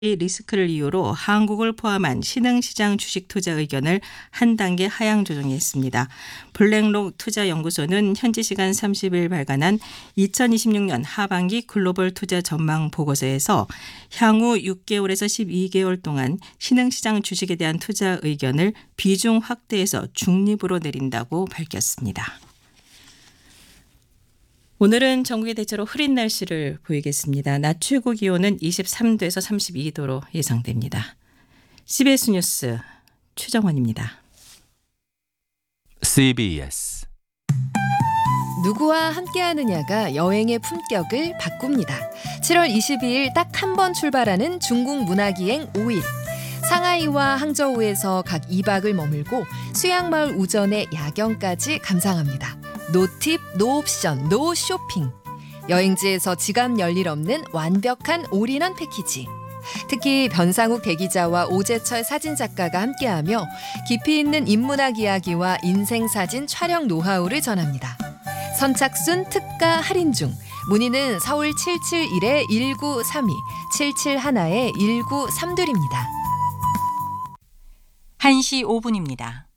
이 리스크를 이유로 한국을 포함한 신흥시장 주식 투자 의견을 한 단계 하향 조정했습니다. 블랙록 투자연구소는 현지 시간 30일 발간한 2026년 하반기 글로벌 투자 전망 보고서에서 향후 6개월에서 12개월 동안 신흥시장 주식에 대한 투자 의견을 비중 확대해서 중립으로 내린다고 밝혔습니다. 오늘은 전국이 대체로 흐린 날씨를 보이겠습니다. 낮 최고 기온은 23도에서 32도로 예상됩니다. CBS 뉴스 최정원입니다. CBS 누구와 함께하느냐가 여행의 품격을 바꿉니다. 7월 22일 딱 한 번 출발하는 중국 문화기행 5일. 상하이와 항저우에서 각 2박을 머물고 수양마을 우전의 야경까지 감상합니다. 노팁, 노옵션, 노쇼핑. 여행지에서 지갑 열일 없는 완벽한 올인원 패키지. 특히 변상욱 대기자와 오재철 사진작가가 함께하며 깊이 있는 인문학 이야기와 인생사진 촬영 노하우를 전합니다. 선착순 특가 할인 중. 문의는 서울 771-1932, 771-1932입니다. 1시 5분입니다.